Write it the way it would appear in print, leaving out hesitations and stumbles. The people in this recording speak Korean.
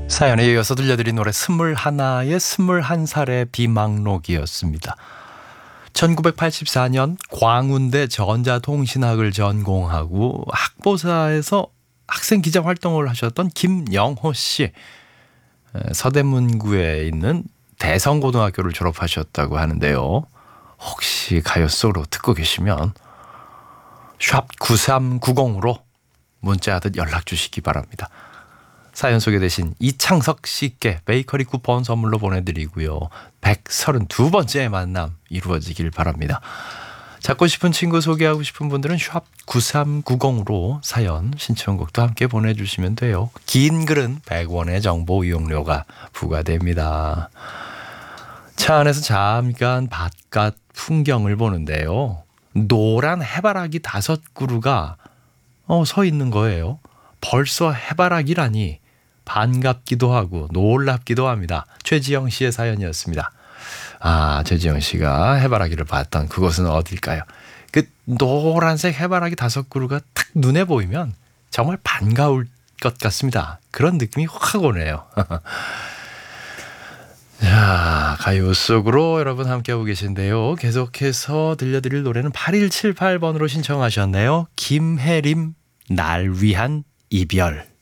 사연에 이어서 들려드린 노래 21의 21살의 비망록이었습니다. 1984년 광운대 전자통신학을 전공하고 학보사에서 학생 기자 활동을 하셨던 김영호 씨. 서대문구에 있는 대성고등학교를 졸업하셨다고 하는데요. 혹시 가요 속으로 듣고 계시면 샵 9390으로 문자하듯 연락 주시기 바랍니다. 사연 소개되신 이창석 씨께 베이커리 쿠폰 선물로 보내드리고요. 132번째 만남 이루어지길 바랍니다. 찾고 싶은 친구 소개하고 싶은 분들은 샵 9390으로 사연 신청곡도 함께 보내주시면 돼요. 긴 글은 100원의 정보 이용료가 부과됩니다. 차 안에서 잠깐 바깥 풍경을 보는데요. 노란 해바라기 5그루가 서 있는 거예요. 벌써 해바라기라니 반갑기도 하고 놀랍기도 합니다. 최지영 씨의 사연이었습니다. 최지영 씨가 해바라기를 봤던 그곳은 어딜까요? 그 노란색 해바라기 5그루가 탁 눈에 보이면 정말 반가울 것 같습니다. 그런 느낌이 확 오네요. 자, 가요 속으로 여러분 함께하고 계신데요. 계속해서 들려드릴 노래는 8178번으로 신청하셨네요. 김혜림, 날 위한 이별.